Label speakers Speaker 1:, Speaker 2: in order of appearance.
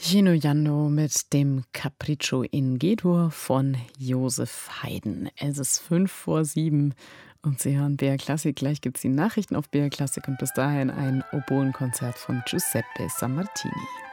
Speaker 1: Gino Jando mit dem Capriccio in G-Dur von Josef Haydn. Es ist 5 vor 7 und Sie hören BR Klassik. Gleich gibt es die Nachrichten auf BR Klassik und bis dahin ein Oboenkonzert von Giuseppe Sammartini.